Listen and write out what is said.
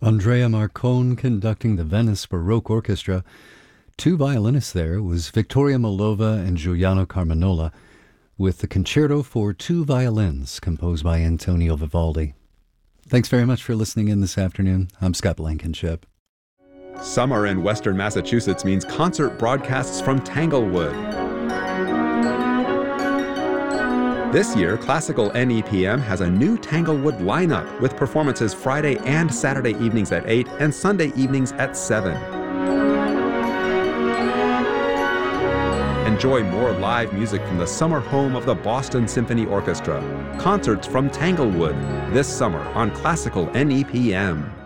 Andrea Marcone conducting the Venice Baroque Orchestra. Two violinists there was Victoria Molova and Giuliano Carminola, with the Concerto for Two Violins, composed by Antonio Vivaldi. Thanks very much for listening in this afternoon. I'm Scott Blankenship. Summer in Western Massachusetts means concert broadcasts from Tanglewood. This year, Classical NEPM has a new Tanglewood lineup with performances Friday and Saturday evenings at 8 and Sunday evenings at 7. Enjoy more live music from the summer home of the Boston Symphony Orchestra. Concerts from Tanglewood this summer on Classical NEPM.